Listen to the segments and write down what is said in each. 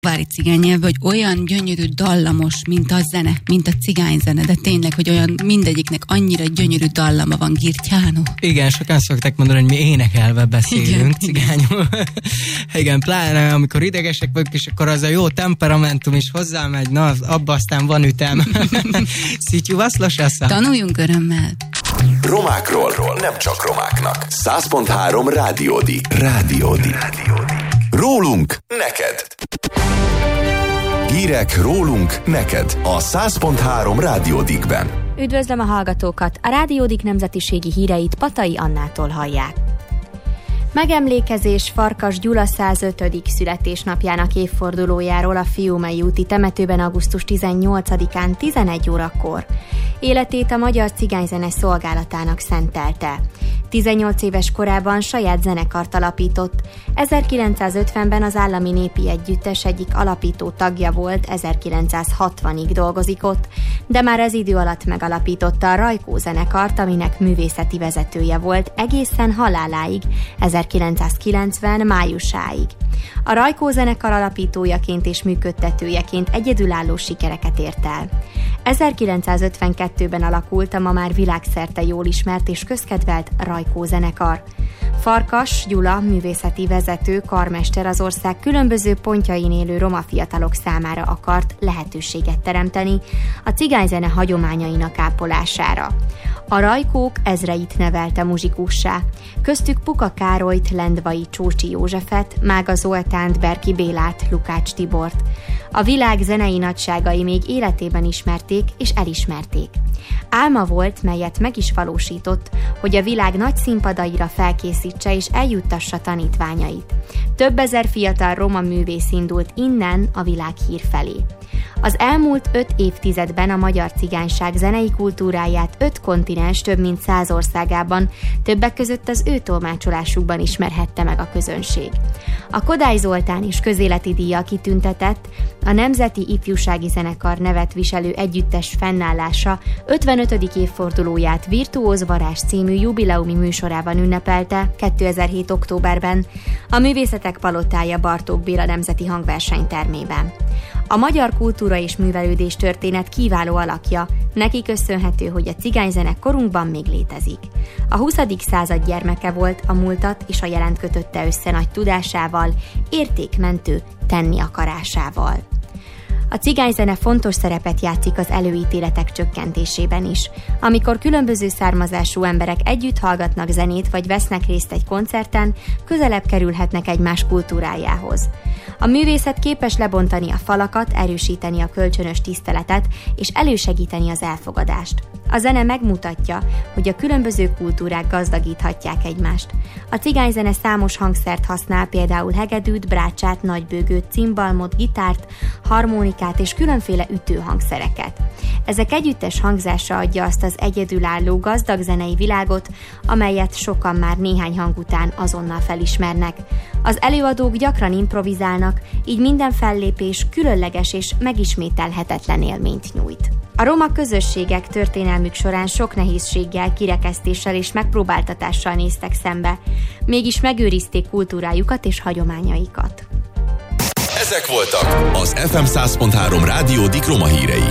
vári cigánynyelv, hogy olyan gyönyörű dallamos, mint a zene, mint a cigányzene, de tényleg, hogy olyan mindegyiknek annyira gyönyörű dallama van, Girtyánó. Igen, sokan szokták mondani, hogy mi énekelve beszélünk cigányul. Igen, pláne amikor idegesek vagyok, és akkor az a jó temperamentum is hozzámegy, na, abba aztán van ütem. Szítjú vaszlosassa. Tanuljunk örömmel. Romákról, nem csak romáknak. 100.3 Rádiódi. Rólunk neked. Hírek rólunk neked a 100.3 Rádiódikben. Üdvözlöm a hallgatókat! A Rádiódik nemzetiségi híreit Patai Annától hallják. Megemlékezés Farkas Gyula 105. születésnapjának évfordulójáról a Fiumei úti temetőben augusztus 18-án 11 órakor. Életét a Magyar Cigányzene Szolgálatának szentelte. 18 éves korában saját zenekart alapított. 1950-ben az Állami Népi Együttes egyik alapító tagja volt, 1960-ig dolgozik ott, de már ez idő alatt megalapította a Rajkó zenekart, aminek művészeti vezetője volt egészen haláláig, 1990 májusáig. A Rajkó zenekar alapítójaként és működtetőjeként egyedülálló sikereket ért el. 1952-ben alakult a ma már világszerte jól ismert és közkedvelt Rajkó zenekar. Farkas Gyula művészeti vezető, karmester az ország különböző pontjain élő roma fiatalok számára akart lehetőséget teremteni a cigányzene hagyományainak ápolására. A Rajkók ezreit nevelte muzsikussá, köztük Puka Károlyt, Lendvai Csócsi Józsefet, Mága Zoltánt, Berki Bélát, Lukács Tibort. A világ zenei nagyságai még életében ismerték és elismerték. Álma volt, melyet meg is valósított, hogy a világ nagy színpadaira felkészítse és eljuttassa tanítványait. Több ezer fiatal roma művész indult innen a világ hír felé. Az elmúlt 5 évtizedben a magyar cigányság zenei kultúráját 5 kontinens több mint 100 országában, többek között az ő tolmácsolásukban ismerhette meg a közönség. A Kodály Zoltán és közéleti díjjal kitüntetett, a Nemzeti Ifjúsági Zenekar nevet viselő együttes fennállása 55. évfordulóját Virtuóz Varázs című jubileumi műsorában ünnepelte 2007. októberben a Művészetek Palotája Bartók Béla Nemzeti Hangversenytermében. A magyar kultúra és művelődés történet kiváló alakja, neki köszönhető, hogy a cigányzene korunkban még létezik. A 20. század gyermeke volt, a múltat és a jelent kötötte össze nagy tudásával, értékmentő tenni akarásával. A cigányzene fontos szerepet játszik az előítéletek csökkentésében is. Amikor különböző származású emberek együtt hallgatnak zenét vagy vesznek részt egy koncerten, közelebb kerülhetnek egymás kultúrájához. A művészet képes lebontani a falakat, erősíteni a kölcsönös tiszteletet és elősegíteni az elfogadást. A zene megmutatja, hogy a különböző kultúrák gazdagíthatják egymást. A cigányzene számos hangszert használ, például hegedűt, brácsát, nagybőgőt, cimbalmot, gitárt, harmonikát és különféle ütőhangszereket. Ezek együttes hangzása adja azt az egyedülálló gazdag zenei világot, amelyet sokan már néhány hang után azonnal felismernek. Az előadók gyakran improvizálnak, így minden fellépés különleges és megismételhetetlen élményt nyújt. A roma közösségek történelmük során sok nehézséggel, kirekesztéssel és megpróbáltatással néztek szembe, mégis megőrizték kultúrájukat és hagyományaikat. Ezek voltak az FM 100.3 Rádiódik roma hírei.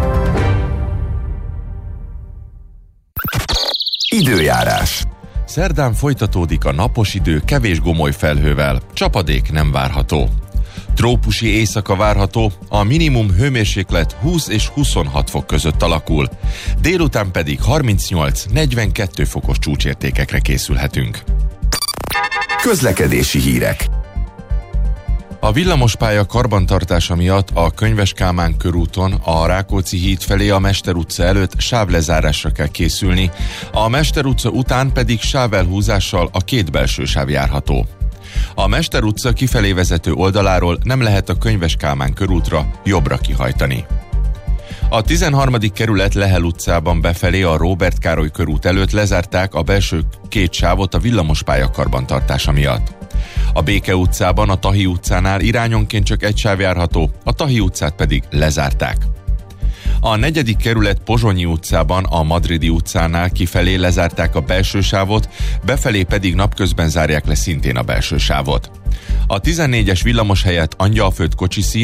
Időjárás. Szerdán folytatódik a napos idő kevés gomoly felhővel, csapadék nem várható. Trópusi éjszaka várható, a minimum hőmérséklet 20 és 26 fok között alakul, délután pedig 38-42 fokos csúcsértékekre készülhetünk. Közlekedési hírek. A villamospálya karbantartása miatt a Könyves Kálmán körúton a Rákóczi híd felé a Mester utca előtt sávlezárásra kell készülni, a Mester utca után pedig sávelhúzással a 2 belső sáv járható. A Mester utca kifelé vezető oldaláról nem lehet a Könyves Kálmán körútra jobbra kihajtani. A 13. kerület Lehel utcában befelé a Róbert Károly körút előtt lezárták a belső 2 sávot a villamospálya karbantartása miatt. A Béke utcában, a Tahi utcánál irányonként csak 1 sáv járható, a Tahi utcát pedig lezárták. A 4. kerület Pozsonyi utcában, a Madridi utcánál kifelé lezárták a belső sávot, befelé pedig napközben zárják le szintén a belső sávot. A 14-es villamos helyett Angyalföld kocsiszín